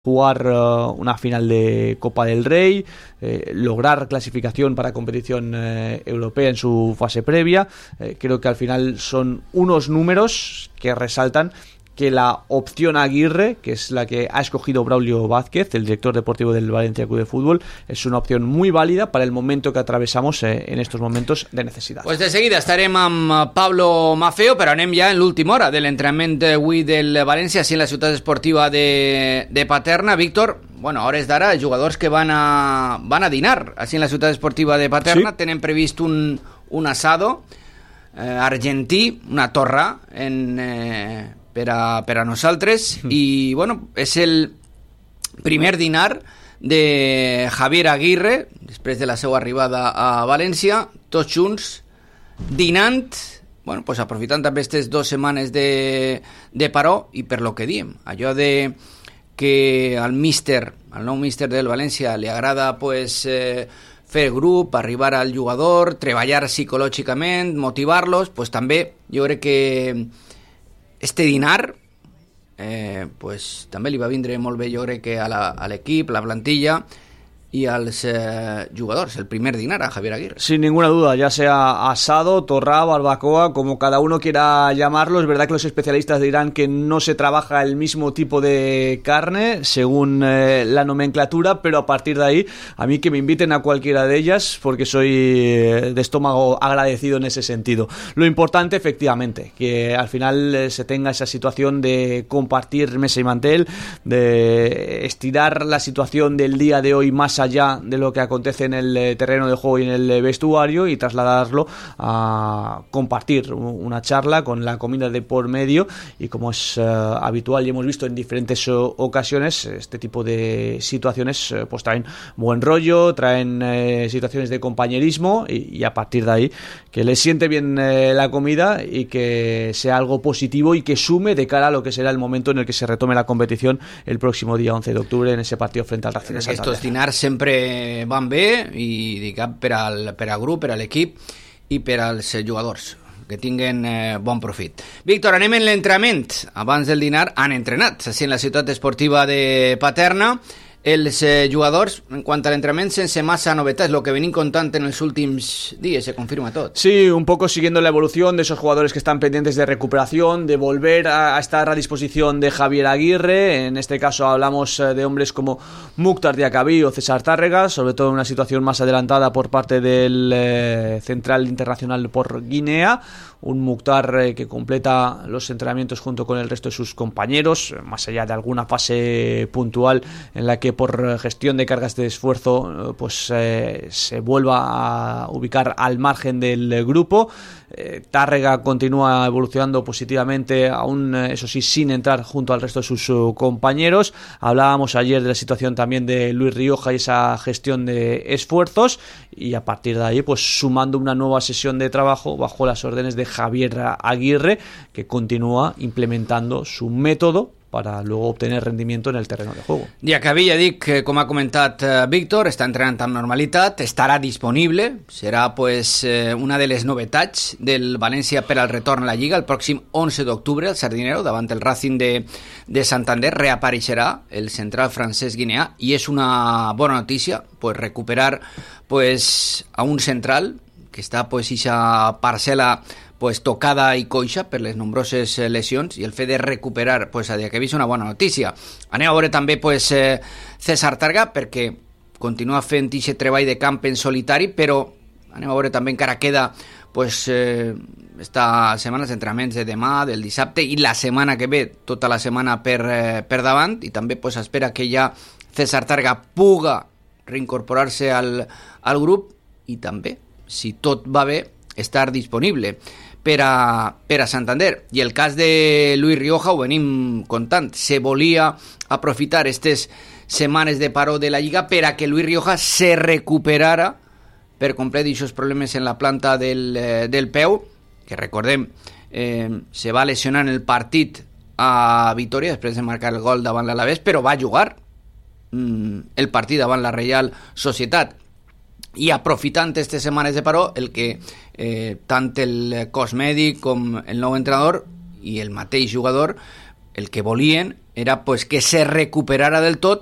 jugar una final de Copa del Rey, lograr clasificación para competición europea en su fase previa. Creo que al final son unos números que resaltan que la opción Aguirre, que es la que ha escogido Braulio Vázquez, el director deportivo del Valencia Club de Fútbol, es una opción muy válida para el momento que atravesamos en estos momentos de necesidad. Pues de seguida estarem amb Pablo Maffeo, però anem ja en l'última hora de l'entrenament d'avui del València, així en la ciutat esportiva de Paterna. Víctor, bueno, a hores d'ara, jugadors que van a dinar així en la ciutat esportiva de Paterna, sí. Tenen previst un asado argentí, una torra per a nosaltres, i bueno, és el primer dinar de Javier Aguirre després de la seva arribada a València, tots junts dinant, bueno, pues aprofitant també aquestes 2 setmanes de paró, i per lo que diem, allò de que al nou míster del València li agrada pues fer grup, arribar al jugador, treballar psicològicament, motivar-los, pues també jo crec que este dinar pues també li va vindre molt bé, jo crec que a l'equip, la plantilla y a los jugadores, el primer dinar a Javier Aguirre. Sin ninguna duda, ya sea asado, torra, barbacoa, como cada uno quiera llamarlo. Es verdad que los especialistas dirán que no se trabaja el mismo tipo de carne según la nomenclatura, pero a partir de ahí, a mí que me inviten a cualquiera de ellas, porque soy de estómago agradecido en ese sentido. Lo importante, efectivamente, que al final se tenga esa situación de compartir mesa y mantel, de estirar la situación del día de hoy más allá de lo que acontece en el terreno de juego y en el vestuario, y trasladarlo a compartir una charla con la comida de por medio, y como es habitual y hemos visto en diferentes ocasiones, este tipo de situaciones pues traen buen rollo, traen situaciones de compañerismo, y a partir de ahí que les siente bien la comida y que sea algo positivo y que sume de cara a lo que será el momento en el que se retome la competición el próximo día 11 de octubre en ese partido frente al Racing de Santander. Estos dinars sempre van bé, i dic, per al grup, per a l'equip i per als jugadors, que tinguen bon profit. Víctor, anem en l'entrenament. Abans del dinar han entrenat així en la ciutat esportiva de Paterna els jugadors, en quant a l'entrenament, sense massa novetats, lo que venim contant en els últims días, se confirma todo. Sí, un poco siguiendo la evolución de esos jugadores que están pendientes de recuperación, de volver a estar a disposición de Javier Aguirre. En este caso hablamos de hombres como Mukhtar Diakhaby o César Tárrega, sobre todo en una situación más adelantada por parte del central internacional por Guinea. Un Mukhtar que completa los entrenamientos junto con el resto de sus compañeros, más allá de alguna fase puntual en la que por gestión de cargas de esfuerzo pues se vuelva a ubicar al margen del grupo. Tárrega continúa evolucionando positivamente, aún eso sí sin entrar junto al resto de sus compañeros. Hablábamos ayer de la situación también de Luis Rioja y esa gestión de esfuerzos, y a partir de ahí pues sumando una nueva sesión de trabajo bajo las órdenes de Javier Aguirre, que continúa implementando su método para luego obtener rendimiento en el terreno de juego. Diakhaby, ja dic, com ha comentat Víctor, està entrenant amb normalitat, estarà disponible, serà pues una de les novetats del València per al retorn a la Lliga. El pròxim 11 d'octubre, el Sardinero, davant el Racing de Santander, reapareixerà el central francès guineà, i és una bona notícia pues recuperar pues a un central que està pues ixa parcel·la pues tocada i coixa per les nombroses lesions, i el fet de recuperar pues a Diakhaby és una bona notícia. Anem a veure també pues César Tárrega, perquè continua fent aquest treball de camp en solitari, però anem a veure també, encara queda pues esta setmana els entrenaments de demà, del dissabte i la setmana que ve, tota la setmana per davant, i també pues espera que ja César Tárrega puga reincorporar-se al grup, i també, si tot va bé, estar disponible per a Santander. I el cas de Luis Rioja ho venim contant, se volia aprofitar aquestes setmanes de paró de la Lliga per a que Luis Rioja se recuperara per complet d'aquests problemes en la planta del peu, que recordem se va lesionar en el partit a Vitoria després de marcar el gol davant l'Alavés, però va jugar el partit davant la Reial Societat. I aprofitant aquestes setmanes de paró, el que tant el cos mèdic com el nou entrenador i el mateix jugador el que volien era pues que se recuperara del tot